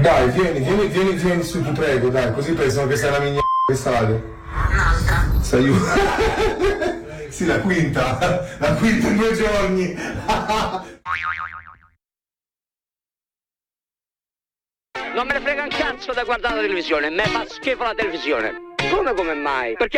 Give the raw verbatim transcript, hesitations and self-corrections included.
Dai, vieni, vieni, vieni, vieni su, ti prego, dai, così pensano che sei una migna d'estate. Un'altra. Sei io. Sì, la quinta, la quinta in due giorni. Non me ne frega un cazzo da guardare la televisione, me fa schifo la televisione. Come come mai? Perché